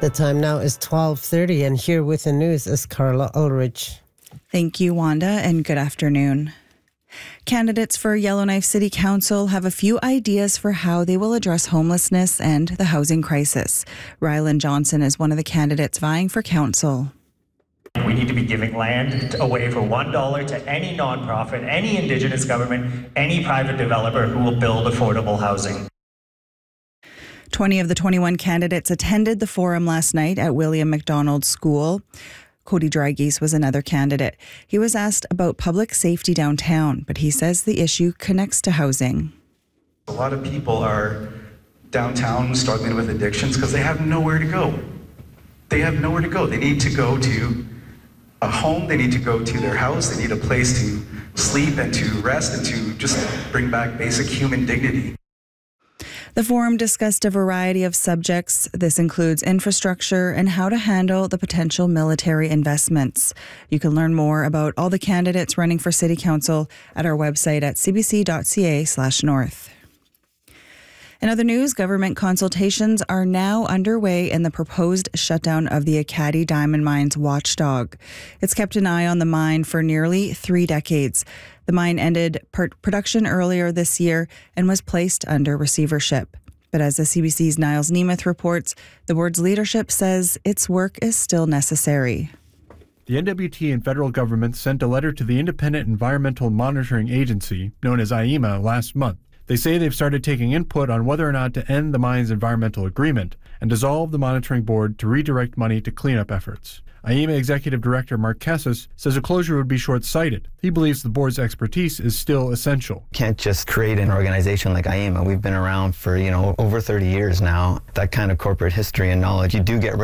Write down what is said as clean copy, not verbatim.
The time now is 12:30, and here with the news is Carla Ulrich. Thank you, Wanda, and good afternoon. Candidates for Yellowknife City Council have a few ideas for how they will address homelessness and the housing crisis. Ryland Johnson is one of the candidates vying for council. We need to be giving land away for $1 to any nonprofit, any Indigenous government, any private developer who will build affordable housing. 20 of the 21 candidates attended the forum last night at William MacDonald School. Cody Drygeese was another candidate. He was asked about public safety downtown, but he says the issue connects to housing. A lot of people are downtown struggling with addictions because they have nowhere to go. They have nowhere to go. They need to go to a home. They need to go to their house. They need a place to sleep and to rest and to just bring back basic human dignity. The forum discussed a variety of subjects. This includes infrastructure and how to handle the potential military investments. You can learn more about all the candidates running for City Council at our website at cbc.ca/north. In other news, government consultations are now underway in the proposed shutdown of the Ekati Diamond Mines watchdog. It's kept an eye on the mine for nearly 3 decades. The mine ended production earlier this year and was placed under receivership. But as the CBC's Niles Nemeth reports, the board's leadership says its work is still necessary. The NWT and federal government sent a letter to the Independent Environmental Monitoring Agency, known as IEMA, last month. They say they've started taking input on whether or not to end the mine's environmental agreement and dissolve the monitoring board to redirect money to cleanup efforts. IEMA Executive Director Mark Kessis says a closure would be short-sighted. He believes the board's expertise is still essential. Can't just create an organization like IEMA. We've been around for, over 30 years now. That kind of corporate history and knowledge, you do get